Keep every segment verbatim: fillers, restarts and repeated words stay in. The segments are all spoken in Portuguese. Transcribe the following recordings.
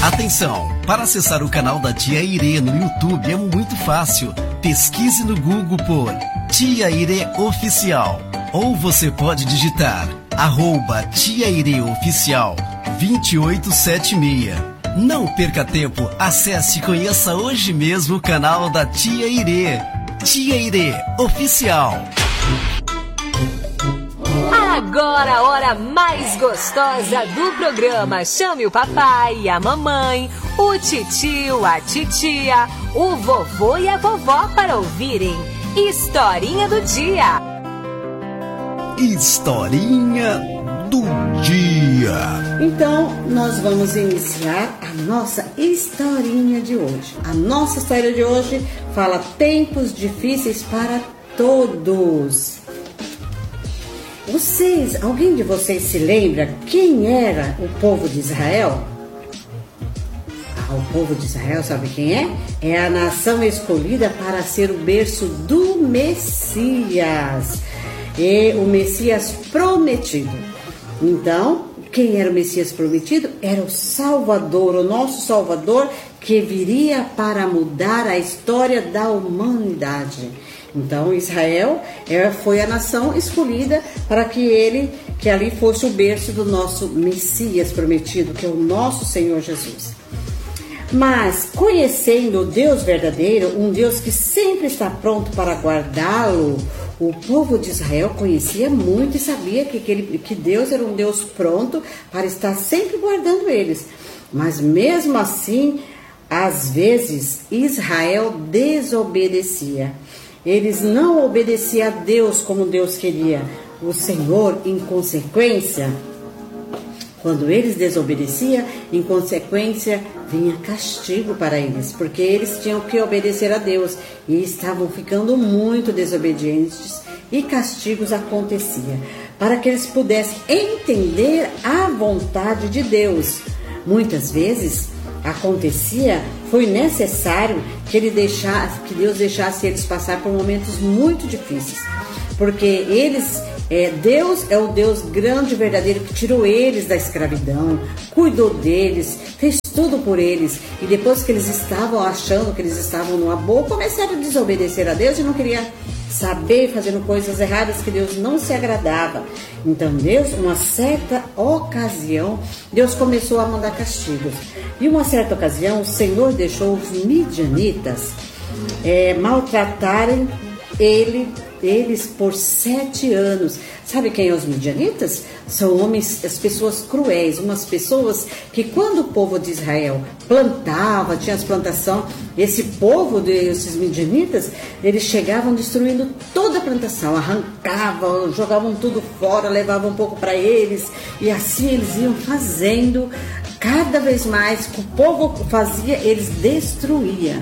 Atenção! Para acessar o canal da Tia Irê no YouTube é muito fácil. Pesquise no Google por Tia Irê Oficial. Ou você pode digitar arroba Tia Irê Oficial dois oito sete seis. Não perca tempo, acesse e conheça hoje mesmo o canal da Tia Irê. Tia Irê Oficial. Agora a hora mais gostosa do programa. Chame o papai e a mamãe, o titio, a titia, o vovô e a vovó para ouvirem Historinha do Dia. Historinha do Dia. Então, nós vamos iniciar a nossa historinha de hoje. A nossa história de hoje fala tempos difíceis para todos. Vocês, alguém de vocês se lembra quem era o povo de Israel? Ah, o povo de Israel, sabe quem é? É a nação escolhida para ser o berço do Messias. E o Messias prometido. Então, quem era o Messias prometido? Era o Salvador, o nosso Salvador, que viria para mudar a história da humanidade. Então, Israel foi a nação escolhida para que ele, que ali fosse o berço do nosso Messias prometido, que é o nosso Senhor Jesus. Mas, conhecendo o Deus verdadeiro, um Deus que sempre está pronto para guardá-lo, o povo de Israel conhecia muito e sabia que, aquele, que Deus era um Deus pronto para estar sempre guardando eles. Mas, mesmo assim, às vezes, Israel desobedecia. Eles não obedeciam a Deus como Deus queria. O Senhor, em consequência, quando eles desobedeciam, em consequência, vinha castigo para eles, porque eles tinham que obedecer a Deus e estavam ficando muito desobedientes e castigos aconteciam, para que eles pudessem entender a vontade de Deus. Muitas vezes acontecia, foi necessário que, ele deixasse, que Deus deixasse eles passar por momentos muito difíceis, porque eles, é, Deus é o Deus grande e verdadeiro que tirou eles da escravidão, cuidou deles, fez tudo por eles, e depois que eles estavam achando que eles estavam numa boa, começaram a desobedecer a Deus e não queriam saber, fazendo coisas erradas que Deus não se agradava. Então Deus, uma certa ocasião, Deus começou a mandar castigos. E uma certa ocasião, o Senhor deixou os midianitas é, maltratarem ele, eles por sete anos. Sabe quem é os midianitas? São homens, as pessoas cruéis, umas pessoas que quando o povo de Israel plantava, tinha as plantações, esse povo, esses midianitas, eles chegavam destruindo toda a plantação, arrancavam, jogavam tudo fora, levavam um pouco para eles, e assim eles iam fazendo, cada vez mais que o povo fazia, eles destruíam.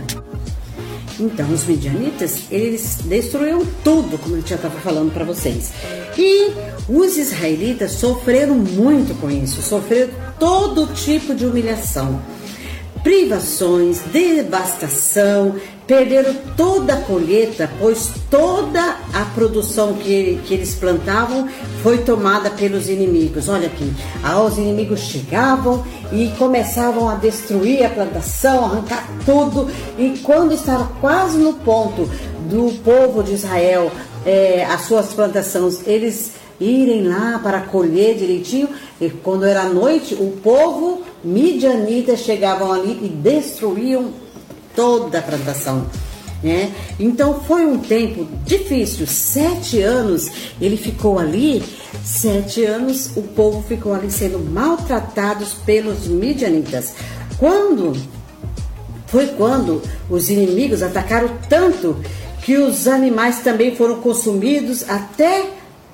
Então, os midianitas, eles destruíram tudo, como eu já estava falando para vocês. E os israelitas sofreram muito com isso, sofreram todo tipo de humilhação, privações, devastação, perderam toda a colheita, pois toda a produção que, que eles plantavam foi tomada pelos inimigos. Olha aqui, os inimigos chegavam e começavam a destruir a plantação, arrancar tudo, e quando estava quase no ponto do povo de Israel, é, as suas plantações, eles irem lá para colher direitinho, e quando era noite, o povo midianita chegavam ali e destruíam toda a plantação, né? Então foi um tempo difícil, sete anos ele ficou ali, sete anos o povo ficou ali sendo maltratados pelos midianitas. Quando foi quando os inimigos atacaram tanto que os animais também foram consumidos, até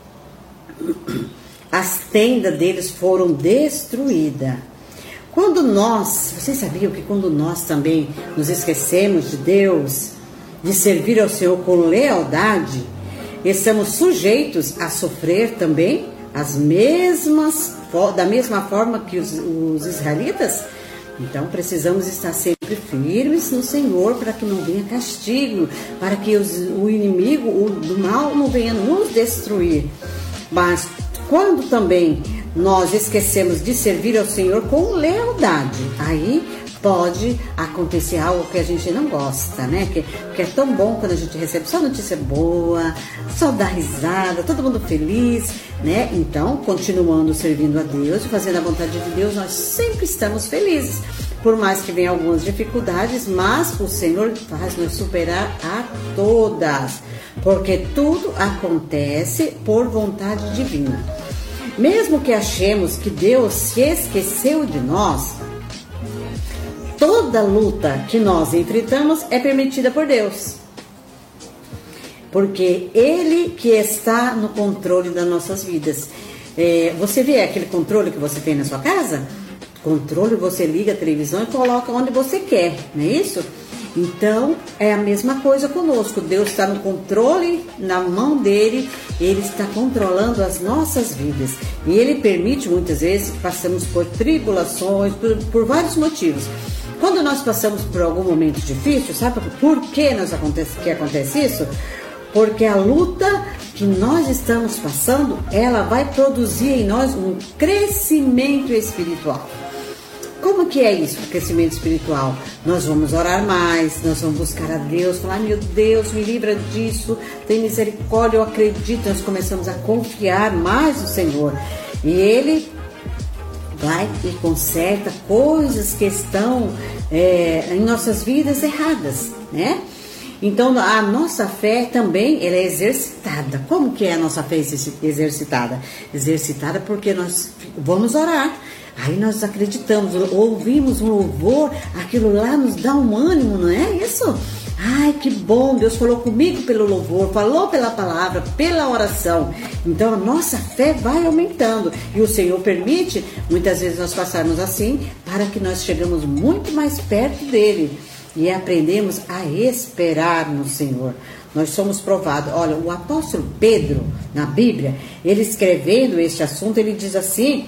as tendas deles foram destruídas. Quando nós, vocês sabiam que quando nós também nos esquecemos de Deus, de servir ao Senhor com lealdade, estamos sujeitos a sofrer também as mesmas, da mesma forma que os, os israelitas? Então precisamos estar sempre firmes no Senhor para que não venha castigo, para que os, o inimigo o, do mal não venha nos destruir. Mas quando também nós esquecemos de servir ao Senhor com lealdade, aí pode acontecer algo que a gente não gosta, né? Que, que é tão bom quando a gente recebe só notícia boa, só dá risada, todo mundo feliz, né? Então, continuando servindo a Deus e fazendo a vontade de Deus, nós sempre estamos felizes. Por mais que venham algumas dificuldades, mas o Senhor faz nos superar a todas, porque tudo acontece por vontade divina. Mesmo que achemos que Deus se esqueceu de nós, toda luta que nós enfrentamos é permitida por Deus. Porque Ele que está no controle das nossas vidas. É, você vê aquele controle que você tem na sua casa? Controle, você liga a televisão e coloca onde você quer, não é isso? Então, é a mesma coisa conosco. Deus está no controle, na mão dele, Ele está controlando as nossas vidas. E Ele permite, muitas vezes, que passamos por tribulações, por, por vários motivos. Quando nós passamos por algum momento difícil, sabe por que, nós acontece, que acontece isso? Porque a luta que nós estamos passando, ela vai produzir em nós um crescimento espiritual. Como que é isso, o crescimento espiritual? Nós vamos orar mais, nós vamos buscar a Deus, falar, meu Deus, me livra disso, tem misericórdia, eu acredito. Nós começamos a confiar mais no Senhor. E Ele vai e conserta coisas que estão é, em nossas vidas erradas, né? Então, a nossa fé também ela é exercitada. Como que é a nossa fé exercitada? Exercitada porque nós vamos orar. Aí nós acreditamos, ouvimos um louvor, aquilo lá nos dá um ânimo, não é isso? Ai, que bom, Deus falou comigo pelo louvor, falou pela palavra, pela oração. Então a nossa fé vai aumentando e o Senhor permite, muitas vezes nós passarmos assim, para que nós chegamos muito mais perto dEle e aprendemos a esperar no Senhor. Nós somos provados. Olha, o apóstolo Pedro, na Bíblia, ele escrevendo este assunto, ele diz assim,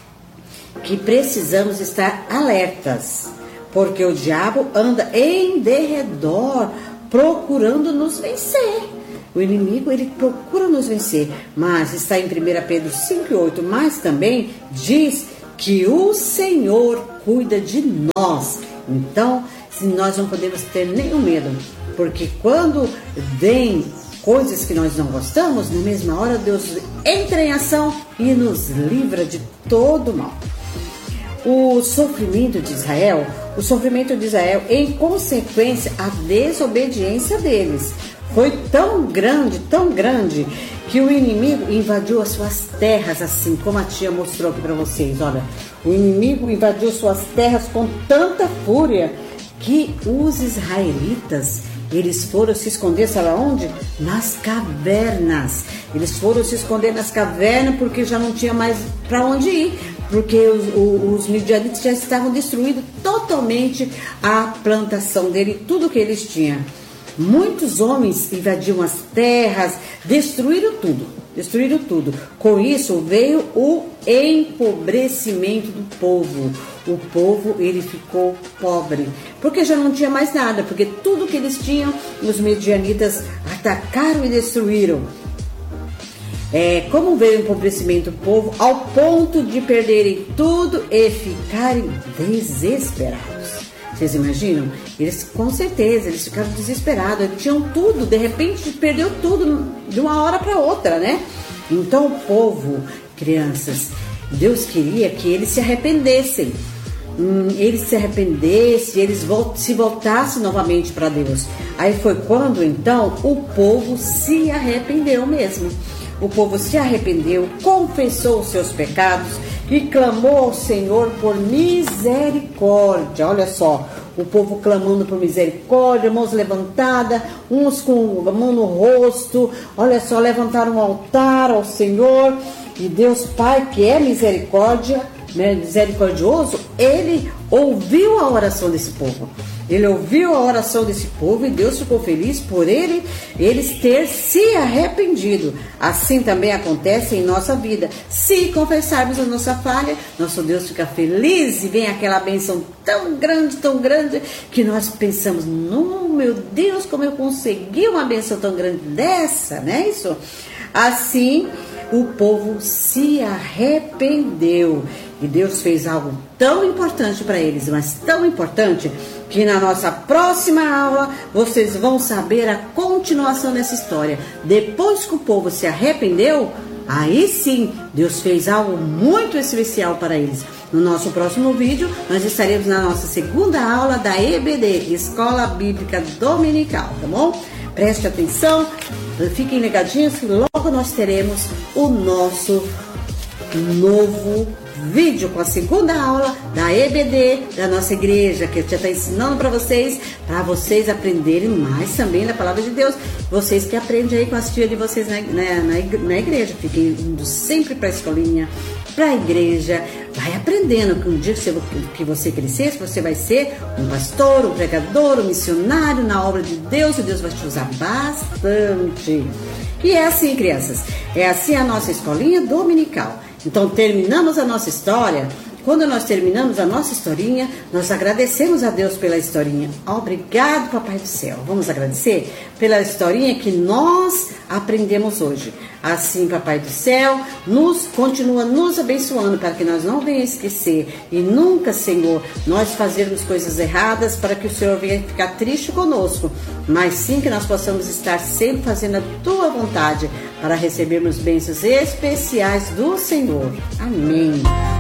que precisamos estar alertas, porque o diabo anda em derredor procurando nos vencer. O inimigo, ele procura nos vencer, mas está em primeira Pedro cinco e oito, mas também diz que o Senhor cuida de nós. Então, nós não podemos ter nenhum medo, porque quando vem coisas que nós não gostamos, na mesma hora Deus entra em ação e nos livra de todo mal. O sofrimento de Israel, o sofrimento de Israel, em consequência, a desobediência deles, foi tão grande, tão grande, que o inimigo invadiu as suas terras, assim como a tia mostrou aqui para vocês. Olha, o inimigo invadiu suas terras com tanta fúria, que os israelitas, eles foram se esconder, sabe onde? Nas cavernas. Eles foram se esconder nas cavernas porque já não tinha mais para onde ir. Porque os, os, os midianitas já estavam destruindo totalmente a plantação dele, tudo que eles tinham. Muitos homens invadiram as terras, destruíram tudo, destruíram tudo. Com isso veio o empobrecimento do povo. O povo, ele ficou pobre, porque já não tinha mais nada, porque tudo que eles tinham, os midianitas atacaram e destruíram. É, como veio o empobrecimento do povo, ao ponto de perderem tudo e ficarem desesperados. Vocês imaginam? Eles, com certeza, eles ficaram desesperados, eles tinham tudo, de repente perdeu tudo de uma hora para outra, né? Então o povo, crianças, Deus queria que eles se arrependessem. Hum, eles se arrependessem, eles volt- se voltassem novamente para Deus. Aí foi quando, então, o povo se arrependeu mesmo. O povo se arrependeu, confessou os seus pecados e clamou ao Senhor por misericórdia. Olha só, o povo clamando por misericórdia, mãos levantadas, uns com a mão no rosto. Olha só, levantaram um altar ao Senhor. E Deus Pai, que é misericórdia, né, misericordioso, Ele ouviu a oração desse povo. Ele ouviu a oração desse povo e Deus ficou feliz por ele, eles ter se arrependido. Assim também acontece em nossa vida. Se confessarmos a nossa falha, nosso Deus fica feliz e vem aquela bênção tão grande, tão grande, que nós pensamos, não, meu Deus, como eu consegui uma bênção tão grande dessa, né? Isso. Assim, o povo se arrependeu. E Deus fez algo tão importante para eles, mas tão importante, que na nossa próxima aula vocês vão saber a continuação dessa história. Depois que o povo se arrependeu, aí sim, Deus fez algo muito especial para eles. No nosso próximo vídeo, nós estaremos na nossa segunda aula da E B D, Escola Bíblica Dominical, tá bom? Preste atenção, fiquem ligadinhos que logo nós teremos o nosso novo vídeo com a segunda aula da E B D da nossa igreja, que eu já estou ensinando para vocês, para vocês aprenderem mais também da palavra de Deus. Vocês que aprendem aí com as tias de vocês na, na, na igreja, fiquem indo sempre para a escolinha, para a igreja, vai aprendendo que um dia que você, que você crescer, você vai ser um pastor, um pregador, um missionário na obra de Deus, e Deus vai te usar bastante. E é assim, crianças, é assim a nossa escolinha dominical. Então, terminamos a nossa história. Quando nós terminamos a nossa historinha, nós agradecemos a Deus pela historinha. Obrigado, Papai do Céu. Vamos agradecer pela historinha que nós aprendemos hoje. Assim, Papai do Céu, nos continua nos abençoando para que nós não venhamos esquecer e nunca, Senhor, nós fazermos coisas erradas para que o Senhor venha ficar triste conosco, mas sim que nós possamos estar sempre fazendo a Tua vontade para recebermos bênçãos especiais do Senhor. Amém.